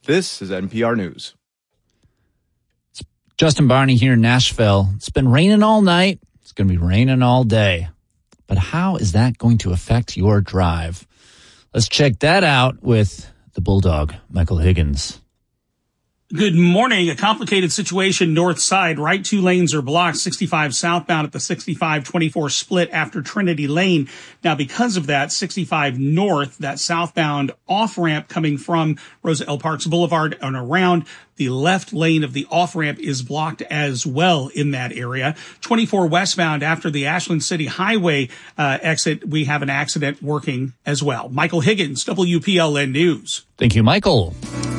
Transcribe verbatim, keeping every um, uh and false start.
This is N P R News. Justin Barney here in Nashville. It's been raining all night. It's going to be raining all day. But how is that going to affect your drive? Let's check that out with the Bulldog, Michael Higgins. Good morning. A complicated situation north side. Right two lanes are blocked. sixty-five southbound at the sixty-five twenty-four split after Trinity Lane. Now, because of that, sixty-five north, that southbound off-ramp coming from Rosa L. Parks Boulevard and around, the left lane of the off-ramp is blocked as well in that area. twenty-four westbound after the Ashland City Highway uh, exit, we have an accident working as well. Michael Higgins, W P L N News. Thank you, Michael.